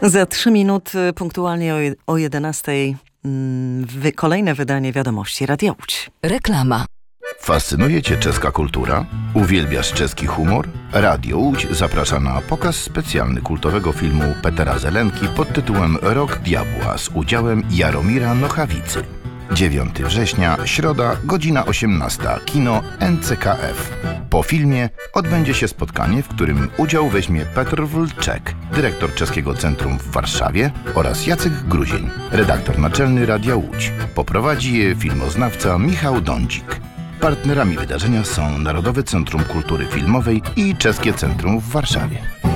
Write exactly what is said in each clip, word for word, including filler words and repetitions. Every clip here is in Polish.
Za trzy minuty punktualnie o jedenastej wy, kolejne wydanie Wiadomości Radia Łódź. Reklama. Fascynuje Cię czeska kultura? Uwielbiasz czeski humor? Radio Łódź zaprasza na pokaz specjalny kultowego filmu Petera Zelenki pod tytułem Rok Diabła z udziałem Jaromira Nochawicy. dziewiątego września, środa, godzina osiemnasta, kino N C K F. Po filmie odbędzie się spotkanie, w którym udział weźmie Petr Wlczek, dyrektor Czeskiego Centrum w Warszawie, oraz Jacek Gruzień, redaktor naczelny Radia Łódź. Poprowadzi je filmoznawca Michał Dądzik. Partnerami wydarzenia są Narodowe Centrum Kultury Filmowej i Czeskie Centrum w Warszawie.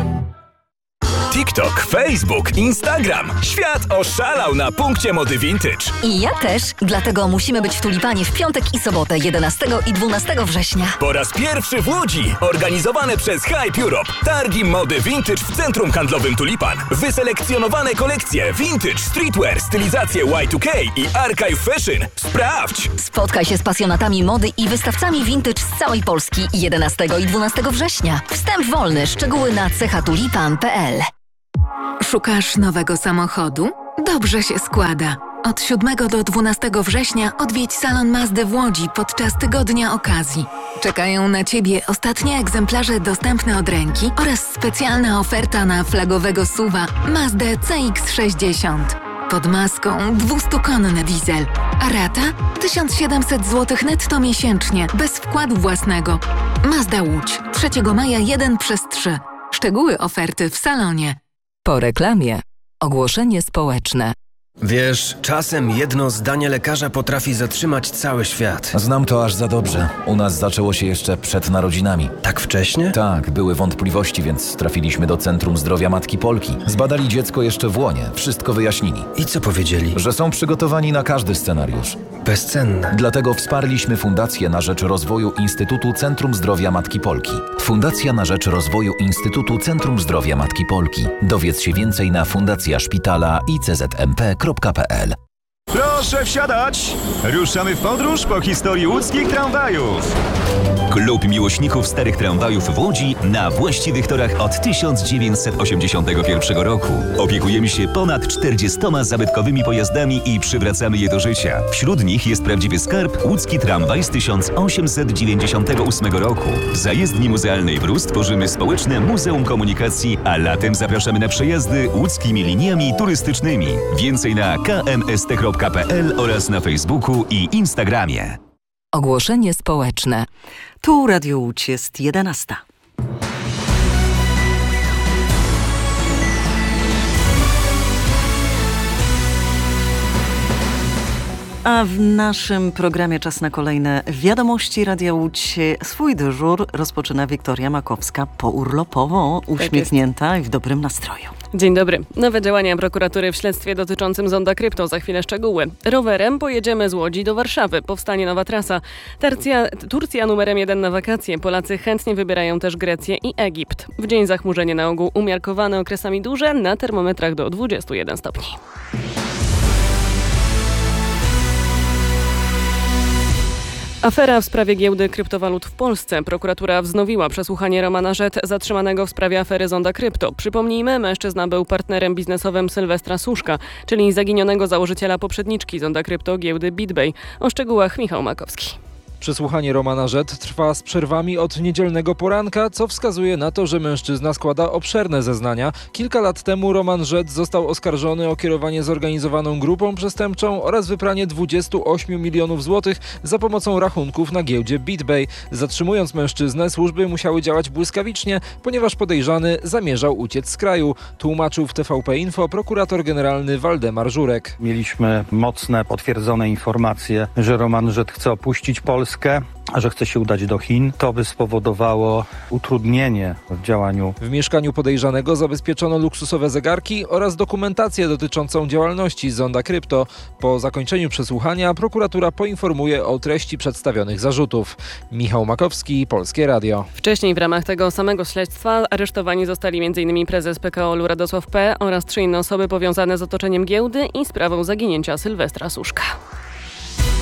TikTok, Facebook, Instagram. Świat oszalał na punkcie mody vintage. I ja też, dlatego musimy być w Tulipanie w piątek i sobotę, jedenastego i dwunastego września. Po raz pierwszy w Łodzi, organizowane przez Hype Europe. Targi mody vintage w centrum handlowym Tulipan. Wyselekcjonowane kolekcje vintage, streetwear, stylizacje Y dwa K i archive fashion. Sprawdź! Spotkaj się z pasjonatami mody i wystawcami vintage z całej Polski jedenastego i dwunastego września. Wstęp wolny, szczegóły na cechatulipan kropka p l. Szukasz nowego samochodu? Dobrze się składa. Od siódmego do dwunastego września odwiedź salon Mazdy w Łodzi podczas tygodnia okazji. Czekają na Ciebie ostatnie egzemplarze dostępne od ręki oraz specjalna oferta na flagowego S U V-a Mazdę C X sześćdziesiąt. Pod maską dwustukonny diesel, a rata tysiąc siedemset złotych netto miesięcznie, bez wkładu własnego. Mazda Łódź, trzeciego maja jeden przez trzy. Szczegóły oferty w salonie. Po reklamie. Ogłoszenie społeczne. Wiesz, czasem jedno zdanie lekarza potrafi zatrzymać cały świat. Znam to aż za dobrze. U nas zaczęło się jeszcze przed narodzinami. Tak wcześnie? Tak, były wątpliwości, więc trafiliśmy do Centrum Zdrowia Matki Polki. Zbadali dziecko jeszcze w łonie, wszystko wyjaśnili. I co powiedzieli? Że są przygotowani na każdy scenariusz. Bezcenne. Dlatego wsparliśmy Fundację na rzecz rozwoju Instytutu Centrum Zdrowia Matki Polki. Fundacja na rzecz rozwoju Instytutu Centrum Zdrowia Matki Polki. Dowiedz się więcej na fundacja szpitala i c z m p kropka p l. Proszę wsiadać! Ruszamy w podróż po historii łódzkich tramwajów. Klub miłośników starych tramwajów w Łodzi na właściwych torach od tysiąc dziewięćset osiemdziesiątego pierwszego roku. Opiekujemy się ponad czterdziestoma zabytkowymi pojazdami i przywracamy je do życia. Wśród nich jest prawdziwy skarb łódzki tramwaj z tysiąc osiemset dziewięćdziesiątego ósmego roku. W zajezdni muzealnej w Rus tworzymy społeczne Muzeum Komunikacji, a latem zapraszamy na przejazdy łódzkimi liniami turystycznymi. Więcej na k m s t kropka p l oraz na Facebooku i Instagramie. Ogłoszenie społeczne. Tu Radio Łódź, jest jedenasta. A w naszym programie czas na kolejne Wiadomości Radia Łódź. Swój dyżur rozpoczyna Wiktoria Makowska pourlopowo, uśmiechnięta tak i w dobrym nastroju. Dzień dobry. Nowe działania prokuratury w śledztwie dotyczącym Zonda Krypto. Za chwilę szczegóły. Rowerem pojedziemy z Łodzi do Warszawy. Powstanie nowa trasa. Turcja, Turcja numerem jeden na wakacje. Polacy chętnie wybierają też Grecję i Egipt. W dzień zachmurzenie na ogół umiarkowane, okresami duże, na termometrach do dwudziestu jeden stopni. Afera w sprawie giełdy kryptowalut w Polsce. Prokuratura wznowiła przesłuchanie Romana Rzet, zatrzymanego w sprawie afery Zonda Krypto. Przypomnijmy, mężczyzna był partnerem biznesowym Sylwestra Suszka, czyli zaginionego założyciela poprzedniczki Zonda Krypto giełdy BitBay. O szczegółach Michał Makowski. Przesłuchanie Romana Rzet trwa z przerwami od niedzielnego poranka, co wskazuje na to, że mężczyzna składa obszerne zeznania. Kilka lat temu Roman Rzet został oskarżony o kierowanie zorganizowaną grupą przestępczą oraz wypranie dwudziestu ośmiu milionów złotych za pomocą rachunków na giełdzie BitBay. Zatrzymując mężczyznę, służby musiały działać błyskawicznie, ponieważ podejrzany zamierzał uciec z kraju. Tłumaczył w T V P Info prokurator generalny Waldemar Żurek. Mieliśmy mocne, potwierdzone informacje, że Roman Rzet chce opuścić Polskę, że chce się udać do Chin. To by spowodowało utrudnienie w działaniu. W mieszkaniu podejrzanego zabezpieczono luksusowe zegarki oraz dokumentację dotyczącą działalności Zonda Krypto. Po zakończeniu przesłuchania prokuratura poinformuje o treści przedstawionych zarzutów. Michał Makowski, Polskie Radio. Wcześniej w ramach tego samego śledztwa aresztowani zostali m in prezes P K O L Radosław P. oraz trzy inne osoby powiązane z otoczeniem giełdy i sprawą zaginięcia Sylwestra Suszka.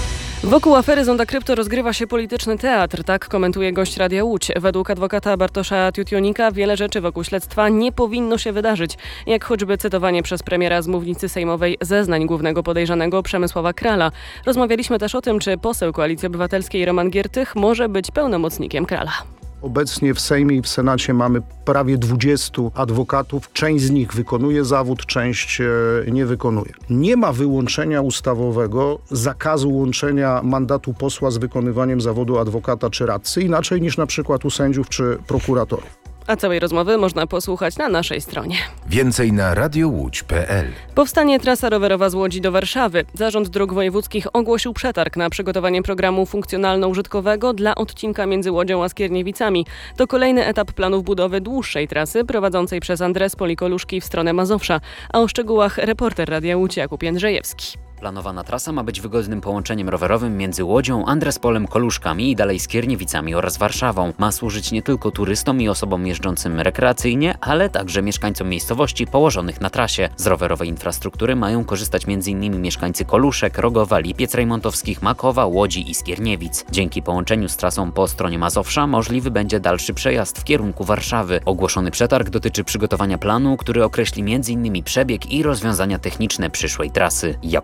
Wokół afery Zonda Krypto rozgrywa się polityczny teatr, tak komentuje gość Radia Łódź. Według adwokata Bartosza Tiutionika wiele rzeczy wokół śledztwa nie powinno się wydarzyć, jak choćby cytowanie przez premiera z mównicy sejmowej zeznań głównego podejrzanego Przemysława Krala. Rozmawialiśmy też o tym, czy poseł Koalicji Obywatelskiej Roman Giertych może być pełnomocnikiem Krala. Obecnie w Sejmie i w Senacie mamy prawie dwudziestu adwokatów. Część z nich wykonuje zawód, część nie wykonuje. Nie ma wyłączenia ustawowego zakazu łączenia mandatu posła z wykonywaniem zawodu adwokata czy radcy, inaczej niż na przykład u sędziów czy prokuratorów. A całej rozmowy można posłuchać na naszej stronie. Więcej na radiowódź kropka pe el. Powstanie trasa rowerowa z Łodzi do Warszawy. Zarząd Dróg Wojewódzkich ogłosił przetarg na przygotowanie programu funkcjonalno-użytkowego dla odcinka między Łodzią a Skierniewicami. To kolejny etap planów budowy dłuższej trasy prowadzącej przez Andrespol i Koluszki w stronę Mazowsza. A o szczegółach reporter Radia Łódź Jakub Jędrzejewski. Planowana trasa ma być wygodnym połączeniem rowerowym między Łodzią, Andrespolem, Koluszkami i dalej Skierniewicami oraz Warszawą. Ma służyć nie tylko turystom i osobom jeżdżącym rekreacyjnie, ale także mieszkańcom miejscowości położonych na trasie. Z rowerowej infrastruktury mają korzystać między innymi mieszkańcy Koluszek, Rogowa, Lipiec Rejmontowskich, Makowa, Łodzi i Skierniewic. Dzięki połączeniu z trasą po stronie Mazowsza możliwy będzie dalszy przejazd w kierunku Warszawy. Ogłoszony przetarg dotyczy przygotowania planu, który określi między innymi przebieg i rozwiązania techniczne przyszłej trasy.